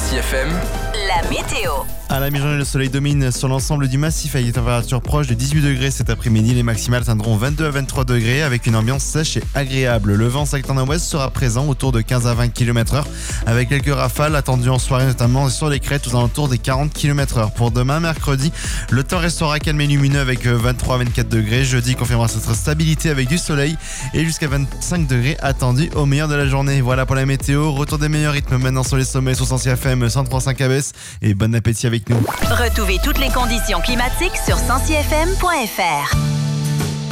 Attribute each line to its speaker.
Speaker 1: Sensi FM,
Speaker 2: la météo.
Speaker 3: À la mi-journée, le soleil domine sur l'ensemble du massif avec des températures proches de 18 degrés cet après-midi. Les maximales atteindront 22 à 23 degrés avec une ambiance sèche et agréable. Le vent secteur nord-ouest sera présent autour de 15 à 20 km/h avec quelques rafales attendues en soirée, notamment sur les crêtes aux alentours des 40 km/h. Pour demain, mercredi, le temps restera calme et lumineux avec 23 à 24 degrés. Jeudi confirmera cette stabilité avec du soleil et jusqu'à 25 degrés attendus au meilleur de la journée. Voilà pour la météo. Retour des meilleurs rythmes maintenant sur les sommets sur Sensi FM 103.5 ABS et bon appétit avec nous.
Speaker 2: Retrouvez toutes les conditions climatiques sur sensifm.fr.